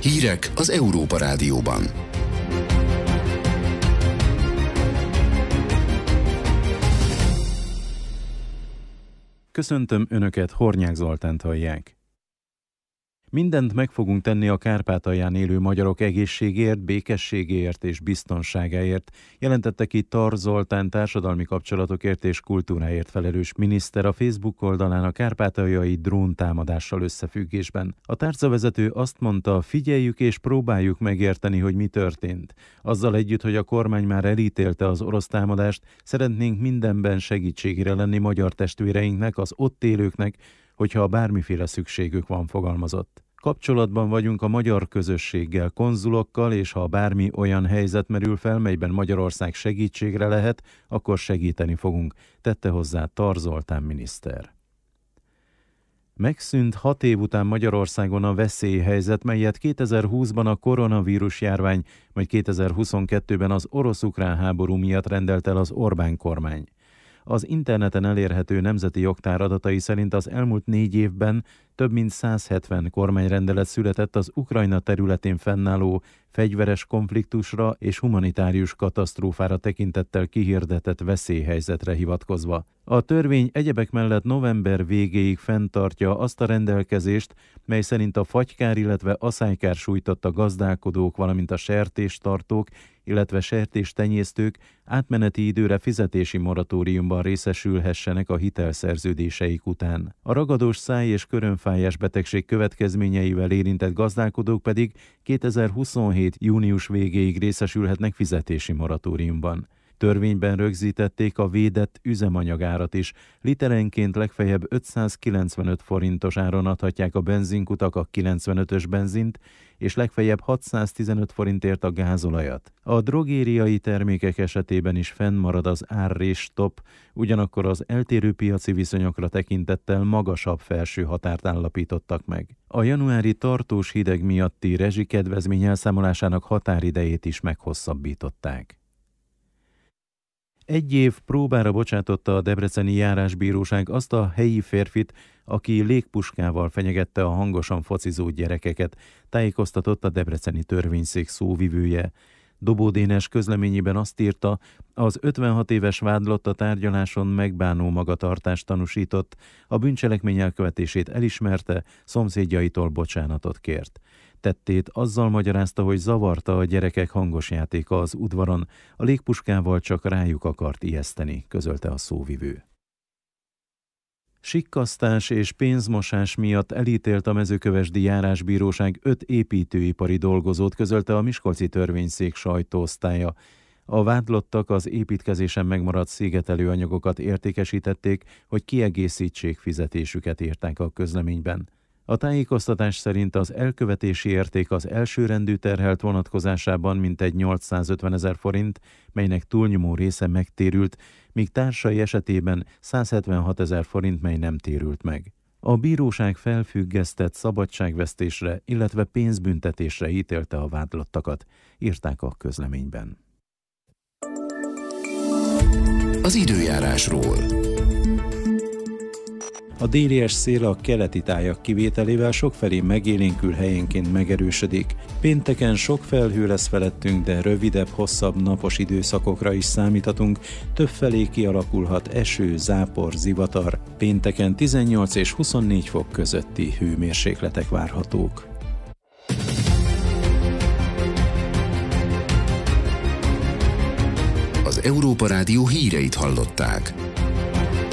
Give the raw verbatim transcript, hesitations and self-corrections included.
Hírek az Európa Rádióban. Köszöntöm Önöket, Hornyák Zoltánt hallják. Mindent meg fogunk tenni a Kárpátalján élő magyarok egészségéért, békességéért és biztonságáért, jelentette ki Tar Zoltán társadalmi kapcsolatokért és kultúráért felelős miniszter a Facebook oldalán a kárpátaljai dróntámadással összefüggésben. A tárcavezető azt mondta, figyeljük és próbáljuk megérteni, hogy mi történt. Azzal együtt, hogy a kormány már elítélte az orosz támadást, szeretnénk mindenben segítségére lenni magyar testvéreinknek, az ott élőknek, hogyha bármiféle szükségük van, fogalmazott. Kapcsolatban vagyunk a magyar közösséggel, konzulokkal, és ha bármi olyan helyzet merül fel, melyben Magyarország segítségre lehet, akkor segíteni fogunk, tette hozzá Tar Zoltán miniszter. Megszűnt hat év után Magyarországon a veszélyhelyzet, melyet kétezer-húszban a koronavírus járvány, majd kétezer-huszonkettőben az orosz-ukrán háború miatt rendelt el az Orbán kormány. Az interneten elérhető nemzeti jogtár adatai szerint az elmúlt négy évben több mint száz hetven kormányrendelet született az Ukrajna területén fennálló fegyveres konfliktusra és humanitárius katasztrófára tekintettel kihirdetett veszélyhelyzetre hivatkozva. A törvény egyebek mellett november végéig fenntartja azt a rendelkezést, mely szerint a fagykár, illetve aszálykár sújtotta gazdálkodók, valamint a sertéstartók, illetve sertéstenyésztők átmeneti időre fizetési moratóriumban részesülhessenek a hitelszerződéseik után. A ragadós száj- és körömfájás betegség következményeivel érintett gazdálkodók pedig kétezer-huszonhét június végéig részesülhetnek fizetési moratóriumban. Törvényben rögzítették a védett üzemanyagárat is. Literenként legfeljebb ötszázkilencvenöt forintos áron adhatják a benzinkutak a kilencvenötös benzint, és legfeljebb hatszáztizenöt forintért a gázolajat. A drogériai termékek esetében is fennmarad az árrés-stop, ugyanakkor az eltérő piaci viszonyokra tekintettel magasabb felső határt állapítottak meg. A januári tartós hideg miatti rezsikedvezmény elszámolásának határidejét is meghosszabbították. Egy év próbára bocsátotta a debreceni járásbíróság azt a helyi férfit, aki légpuskával fenyegette a hangosan focizó gyerekeket, tájékoztatott a debreceni törvényszék szóvivője. Dobó Dénes közleményében azt írta, az ötvenhat éves vádlott a tárgyaláson megbánó magatartást tanúsított, a bűncselekmény elkövetését elismerte, szomszédjaitól bocsánatot kért. Tettét azzal magyarázta, hogy zavarta a gyerekek hangos játéka az udvaron, a légpuskával csak rájuk akart ijeszteni, közölte a szóvivő. Sikkasztás és pénzmosás miatt elítélt a mezőkövesdi járásbíróság öt építőipari dolgozót, közölte a miskolci törvényszék sajtóosztálya. A vádlottak az építkezésen megmaradt szigetelő anyagokat értékesítették, hogy kiegészítsék fizetésüket, írták a közleményben. A tájékoztatás szerint az elkövetési érték az elsőrendű terhelt vonatkozásában mintegy nyolcszázötvenezer forint, melynek túlnyomó része megtérült, míg társai esetében százhetvenhatezer forint, mely nem térült meg. A bíróság felfüggesztett szabadságvesztésre, illetve pénzbüntetésre ítélte a vádlottakat, írták a közleményben. Az időjárásról. A délies szél a keleti tájak kivételével sokfelé megélénkül, helyenként megerősödik. Pénteken sok felhő lesz felettünk, de rövidebb, hosszabb napos időszakokra is számíthatunk, többfelé kialakulhat eső, zápor, zivatar. Pénteken tizennyolc és huszonnégy fok közötti hőmérsékletek várhatók. Az Európa Rádió híreit hallották.